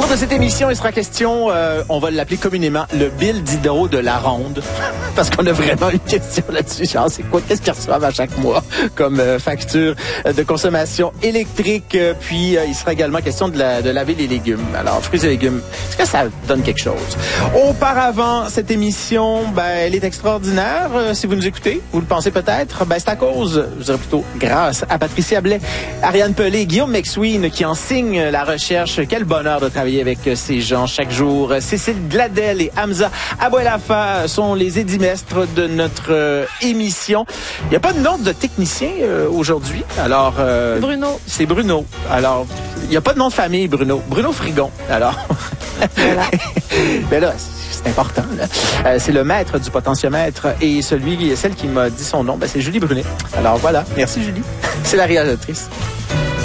cours de cette émission, il sera question, on va l'appeler communément, le bill d'hydro de la ronde. Parce qu'on a vraiment une question là-dessus. Genre, c'est quoi? Qu'est-ce qu'ils reçoivent à chaque mois comme facture de consommation électrique? Puis, il sera également question de laver les légumes. Alors, fruits et légumes, est-ce que ça donne quelque chose? Auparavant, cette émission, elle est extraordinaire. Si vous nous écoutez, vous le pensez peut-être, c'est à cause, je dirais plutôt grâce à Patricia Blais, Ariane Pelé, Guillaume McSween qui en signe la recherche. Quel bonheur de travailler avec ces gens chaque jour. Cécile Gladel et Hamza Abouelafa sont les édimestres de notre émission. Il n'y a pas de nom de technicien aujourd'hui. Alors, Bruno. C'est Bruno. Alors, il n'y a pas de nom de famille, Bruno. Bruno Frigon. Alors, voilà. Ben là, c'est important. Là. C'est le maître du potentiomètre et celle qui m'a dit son nom, c'est Julie Brunet. Alors voilà, merci Julie. C'est la réalisatrice.